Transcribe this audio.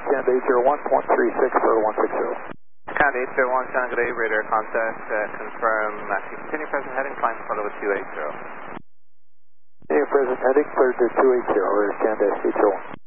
Canada 801.36 for 160. Canada 801, San Good day, radar contact, confirm, continue present heading, climb follow with 280. Continue present heading, cleared to 280, radar Canada 801.